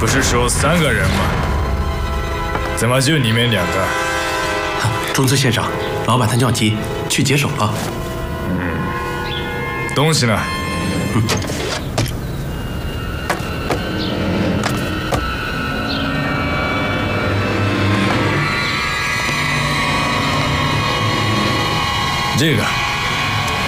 不是说3个人吗？怎么就你们2个？ 中村县长，老板他尿急去解手了。 东西呢？这个。